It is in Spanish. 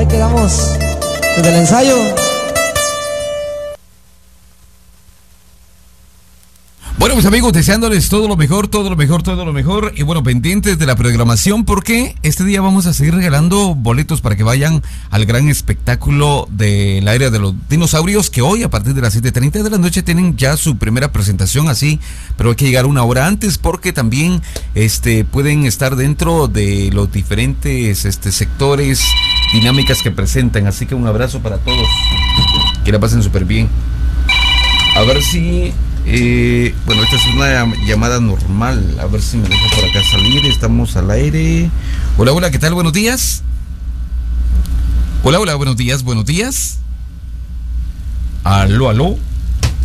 ahí quedamos desde el ensayo. Bueno, mis amigos, deseándoles todo lo mejor, todo lo mejor, todo lo mejor. Y bueno, pendientes de la programación, porque este día vamos a seguir regalando boletos para que vayan al gran espectáculo del área de los dinosaurios, que hoy a partir de las 7:30 de la noche tienen ya su primera presentación así, pero hay que llegar una hora antes porque también pueden estar dentro de los diferentes sectores, dinámicas que presentan. Así que un abrazo para todos, que la pasen súper bien. A ver si... bueno, esta es una llamada normal. A ver si me deja por acá salir. Estamos al aire. Hola, hola, ¿qué tal? Buenos días. Hola, hola, buenos días, buenos días. Aló, aló.